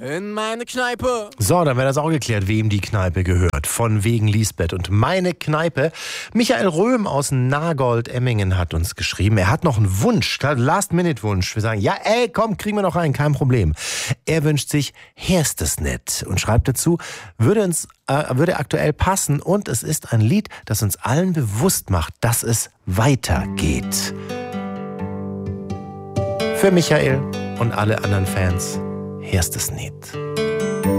in meine Kneipe. So, dann wäre das auch geklärt, wem die Kneipe gehört. Von wegen Lisbeth und meine Kneipe. Michael Röhm aus Nagold-Emmingen hat uns geschrieben. Er hat noch einen Wunsch, Last-Minute-Wunsch. Wir sagen, ja, ey, komm, kriegen wir noch rein, kein Problem. Er wünscht sich Herstesnet und schreibt dazu, würde aktuell passen und es ist ein Lied, das uns allen bewusst macht, dass es weitergeht. Für Michael und alle anderen Fans, Herstesnet.